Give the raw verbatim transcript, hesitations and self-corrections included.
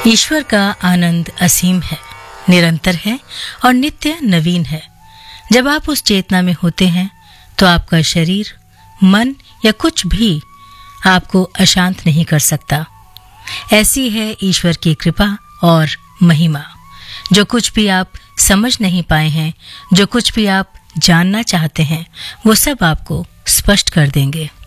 ईश्वर का आनंद असीम है, निरंतर है और नित्य नवीन है। जब आप उस चेतना में होते हैं तो आपका शरीर, मन या कुछ भी आपको अशांत नहीं कर सकता। ऐसी है ईश्वर की कृपा और महिमा। जो कुछ भी आप समझ नहीं पाए हैं, जो कुछ भी आप जानना चाहते हैं, वो सब आपको स्पष्ट कर देंगे।